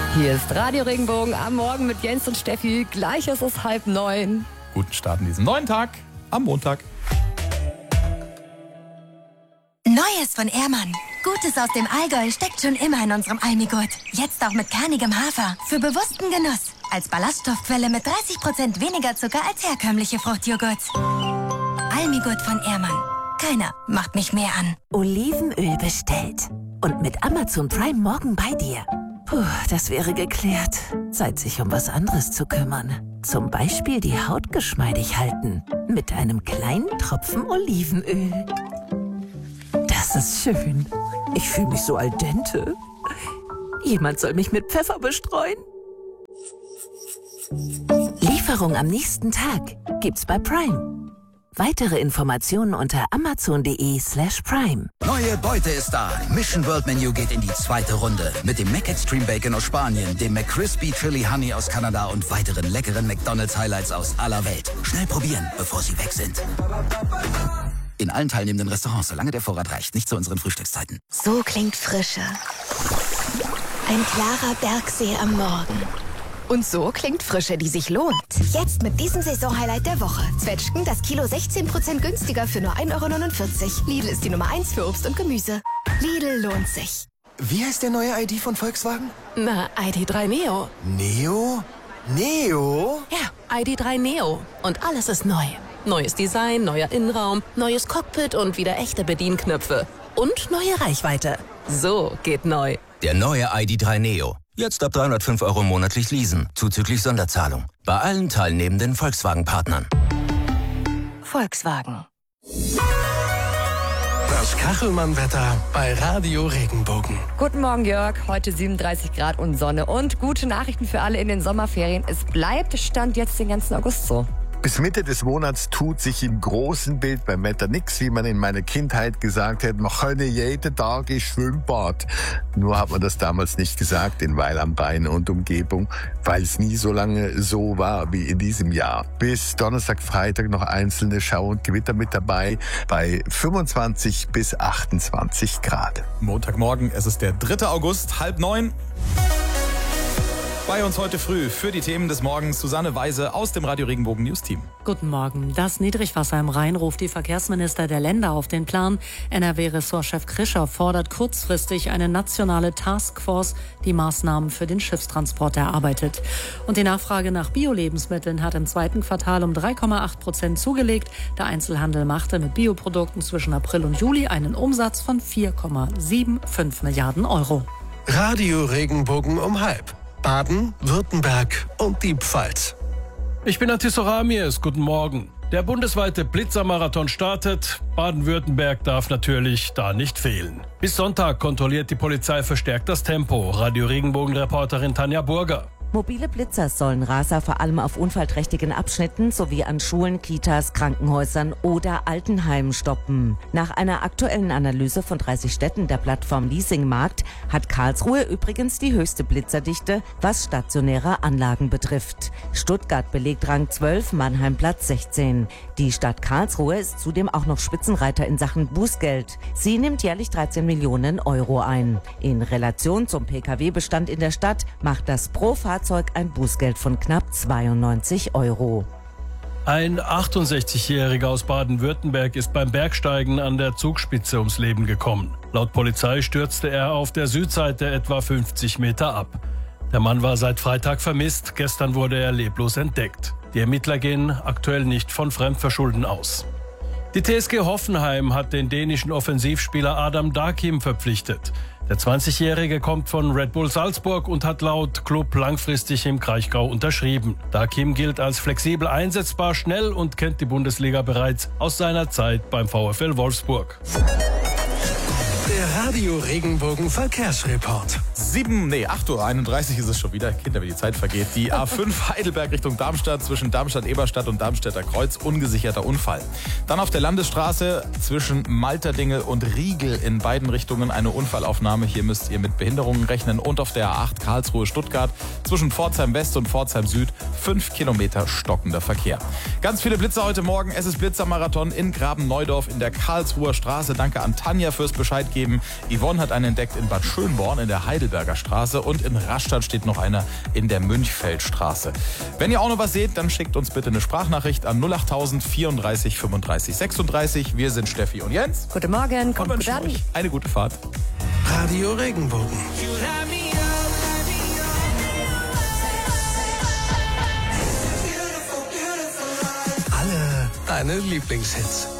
Hier ist Radio Regenbogen am Morgen mit Jens und Steffi. Gleich ist es 8:30. Guten Start in diesen neuen Tag am Montag. Neues von Ehrmann. Gutes aus dem Allgäu steckt schon immer in unserem Almigurt. Jetzt auch mit kernigem Hafer. Für bewussten Genuss. Als Ballaststoffquelle mit 30% weniger Zucker als herkömmliche Fruchtjoghurts. Almigurt von Ehrmann. Keiner macht mich mehr an. Olivenöl bestellt. Und mit Amazon Prime morgen bei dir. Puh, das wäre geklärt. Zeit, sich um was anderes zu kümmern. Zum Beispiel die Haut geschmeidig halten. Mit einem kleinen Tropfen Olivenöl. Das ist schön. Ich fühle mich so al dente. Jemand soll mich mit Pfeffer bestreuen. Lieferung am nächsten Tag gibt's bei Prime. Weitere Informationen unter amazon.de/prime. Neue Beute ist da. Mission World Menu geht in die zweite Runde. Mit dem Mac Extreme Bacon aus Spanien, dem McCrispy Chili Honey aus Kanada und weiteren leckeren McDonald's Highlights aus aller Welt. Schnell probieren, bevor sie weg sind. In allen teilnehmenden Restaurants, solange der Vorrat reicht. Nicht zu unseren Frühstückszeiten. So klingt Frische. Ein klarer Bergsee am Morgen. Und so klingt Frische, die sich lohnt. Jetzt mit diesem Saisonhighlight der Woche. Zwetschgen, das Kilo 16% günstiger für nur 1,49 €. Lidl ist die Nummer 1 für Obst und Gemüse. Lidl lohnt sich. Wie heißt der neue ID von Volkswagen? Na, ID.3 Neo. Neo? Neo? Ja, ID.3 Neo. Und alles ist neu. Neues Design, neuer Innenraum, neues Cockpit und wieder echte Bedienknöpfe. Und neue Reichweite. So geht neu. Der neue ID.3 Neo. Jetzt ab 305 € monatlich leasen, zuzüglich Sonderzahlung. Bei allen teilnehmenden Volkswagen-Partnern. Volkswagen. Das Kachelmann-Wetter bei Radio Regenbogen. Guten Morgen, Jörg. Heute 37 Grad und Sonne. Und gute Nachrichten für alle in den Sommerferien. Es bleibt Stand jetzt den ganzen August so. Bis Mitte des Monats tut sich im großen Bild beim Wetter nichts, wie man in meiner Kindheit gesagt hat, man könne jeden Tag ins Schwimmbad. Nur hat man das damals nicht gesagt in Weil am Rhein und Umgebung, weil es nie so lange so war wie in diesem Jahr. Bis Donnerstag, Freitag noch einzelne Schau- und Gewitter mit dabei bei 25 bis 28 Grad. Montagmorgen, es ist der 3. August, 8:30. Bei uns heute früh für die Themen des Morgens Susanne Weise aus dem Radio Regenbogen News Team. Guten Morgen. Das Niedrigwasser im Rhein ruft die Verkehrsminister der Länder auf den Plan. NRW-Ressortchef Krischer fordert kurzfristig eine nationale Taskforce, die Maßnahmen für den Schiffstransport erarbeitet. Und die Nachfrage nach Bio-Lebensmitteln hat im zweiten Quartal um 3,8% zugelegt. Der Einzelhandel machte mit Bioprodukten zwischen April und Juli einen Umsatz von 4,75 Milliarden €. Radio Regenbogen um 12:30. Baden, Württemberg und die Pfalz. Ich bin Atis Ramirez, guten Morgen. Der bundesweite Blitzermarathon startet. Baden-Württemberg darf natürlich da nicht fehlen. Bis Sonntag kontrolliert die Polizei verstärkt das Tempo. Radio Regenbogen-Reporterin Tanja Burger. Mobile Blitzer sollen Raser vor allem auf unfallträchtigen Abschnitten sowie an Schulen, Kitas, Krankenhäusern oder Altenheimen stoppen. Nach einer aktuellen Analyse von 30 Städten der Plattform Leasingmarkt hat Karlsruhe übrigens die höchste Blitzerdichte, was stationäre Anlagen betrifft. Stuttgart belegt Rang 12, Mannheim Platz 16. Die Stadt Karlsruhe ist zudem auch noch Spitzenreiter in Sachen Bußgeld. Sie nimmt jährlich 13 Millionen € ein. In Relation zum Pkw-Bestand in der Stadt macht das pro Fahrzeug ein Bußgeld von knapp 92 €. Ein 68-Jähriger aus Baden-Württemberg ist beim Bergsteigen an der Zugspitze ums Leben gekommen. Laut Polizei stürzte er auf der Südseite etwa 50 Meter ab. Der Mann war seit Freitag vermisst, gestern wurde er leblos entdeckt. Die Ermittler gehen aktuell nicht von Fremdverschulden aus. Die TSG Hoffenheim hat den dänischen Offensivspieler Adam Dakim verpflichtet. Der 20-Jährige kommt von Red Bull Salzburg und hat laut Club langfristig im Kraichgau unterschrieben. Dakim gilt als flexibel einsetzbar, schnell und kennt die Bundesliga bereits aus seiner Zeit beim VfL Wolfsburg. Der Radio Regenbogen Verkehrsreport. 8:31 Uhr ist es schon wieder. Kinder, wie die Zeit vergeht. Die A5 Heidelberg Richtung Darmstadt, zwischen Darmstadt-Eberstadt und Darmstädter Kreuz, ungesicherter Unfall. Dann auf der Landesstraße zwischen Malterdinge und Riegel in beiden Richtungen eine Unfallaufnahme. Hier müsst ihr mit Behinderungen rechnen. Und auf der A8 Karlsruhe-Stuttgart zwischen Pforzheim West und Pforzheim Süd 5 Kilometer stockender Verkehr. Ganz viele Blitzer heute Morgen. Es ist Blitzermarathon in Graben-Neudorf in der Karlsruher Straße. Danke an Tanja fürs Bescheid geben. Yvonne hat einen entdeckt in Bad Schönborn in der Heidelberger Straße und in Rastatt steht noch einer in der Münchfeldstraße. Wenn ihr auch noch was seht, dann schickt uns bitte eine Sprachnachricht an 08000 34 35 36. Wir sind Steffi und Jens. Guten Morgen, Und kommt gut wünschen an. euch eine gute Fahrt. Radio Regenbogen. Alle deine Lieblingshits.